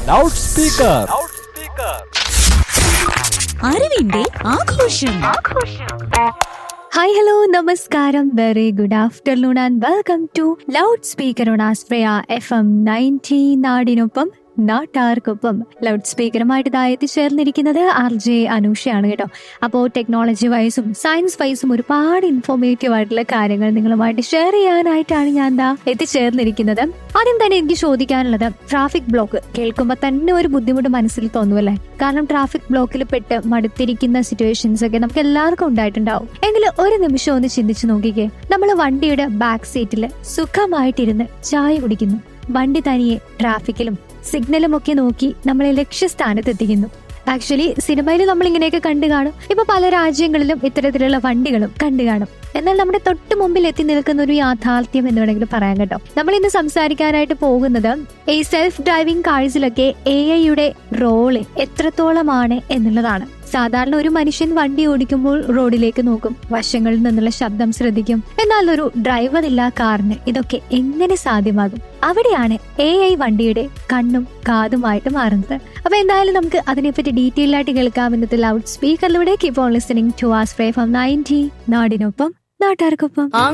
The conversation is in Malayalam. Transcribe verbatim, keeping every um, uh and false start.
Loud speaker. അറിവിന്റെ ആഘോഷം. ഹായ് ഹലോ നമസ്കാരം, very good afternoon and welcome to loud speaker on Australia F M ninety. നാടിനൊപ്പം നാട്ടാർക്കൊപ്പം ലൗഡ് സ്പീക്കറുമായിട്ട് ഇതാ എത്തിച്ചേർന്നിരിക്കുന്നത് ആർ ജെ അനൂഷയാണ് കേട്ടോ. അപ്പോൾ ടെക്നോളജി വൈസും സയൻസ് വൈസും ഒരുപാട് ഇൻഫോർമേറ്റീവ് ആയിട്ടുള്ള കാര്യങ്ങൾ നിങ്ങളുമായിട്ട് ഷെയർ ചെയ്യാനായിട്ടാണ് ഞാൻ എന്താ എത്തിച്ചേർന്നിരിക്കുന്നത്. ആദ്യം തന്നെ എനിക്ക് ചോദിക്കാനുള്ളത്, ട്രാഫിക് ബ്ലോക്ക് കേൾക്കുമ്പോൾ തന്നെ ഒരു ബുദ്ധിമുട്ട് മനസ്സിൽ തോന്നുമല്ലേ? കാരണം ട്രാഫിക് ബ്ലോക്കിൽ പെട്ട് മടുത്തിരിക്കുന്ന സിറ്റുവേഷൻസ് ഒക്കെ നമുക്ക് എല്ലാവർക്കും ഉണ്ടായിട്ടുണ്ടാവും. എങ്കിൽ ഒരു നിമിഷം ഒന്ന് ചിന്തിച്ചു നോക്കിക്കേ. നമ്മൾ വണ്ടിയുടെ ബാക്ക് സീറ്റിൽ സുഖമായിട്ടിരുന്ന് ചായ കുടിക്കുന്നു. വണ്ടി തനിയെ ട്രാഫിക്കിലും സിഗ്നലും ഒക്കെ നോക്കി നമ്മളെ ലക്ഷ്യസ്ഥാനത്ത് എത്തിക്കുന്നു. ആക്ച്വലി സിനിമയിൽ നമ്മൾ ഇങ്ങനെയൊക്കെ കണ്ടു കാണും. ഇപ്പൊ പല രാജ്യങ്ങളിലും ഇത്തരത്തിലുള്ള വണ്ടികളും കണ്ടു കാണും. എന്നാൽ നമ്മുടെ തൊട്ട് മുമ്പിൽ എത്തി നിൽക്കുന്ന ഒരു യാഥാർത്ഥ്യം എന്ന് വേണമെങ്കിൽ പറയാൻ കേട്ടോ. നമ്മൾ ഇന്ന് സംസാരിക്കാനായിട്ട് പോകുന്നത് ഈ സെൽഫ് ഡ്രൈവിംഗ് കാഴ്സിലൊക്കെ എ ഐയുടെ റോള് എത്രത്തോളമാണ് എന്നുള്ളതാണ്. സാധാരണ ഒരു മനുഷ്യൻ വണ്ടി ഓടിക്കുമ്പോൾ റോഡിലേക്ക് നോക്കും, വശങ്ങളിൽ നിന്നുള്ള ശബ്ദം ശ്രദ്ധിക്കും. എന്നാൽ ഒരു ഡ്രൈവർ ഇല്ല കാറിന് ഇതൊക്കെ എങ്ങനെ സാധ്യമാകും? അവിടെയാണ് എ ഐ വണ്ടിയുടെ കണ്ണും കാതുമായിട്ട് മാറുന്നത്. അപ്പൊ എന്തായാലും നമുക്ക് അതിനെപ്പറ്റി ഡീറ്റെയിൽ ആയിട്ട് കേൾക്കാം ഇന്നത്തെ loud സ്പീക്കറിലൂടെ. Keep on listening to Australia F M ninety, നാടിനൊപ്പം നാട്ടാർക്കൊപ്പം.